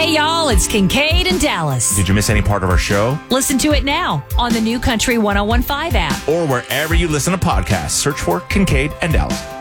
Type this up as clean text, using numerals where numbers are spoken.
Hey, y'all, it's Kincaid and Dallas. Did you miss any part of our show? Listen to it now on the new Country 1015 app. Or wherever you listen to podcasts. Search for Kincaid and Dallas.